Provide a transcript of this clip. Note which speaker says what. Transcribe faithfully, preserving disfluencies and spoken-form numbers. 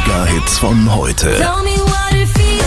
Speaker 1: Mega-Hits von heute.
Speaker 2: Tell me what it feels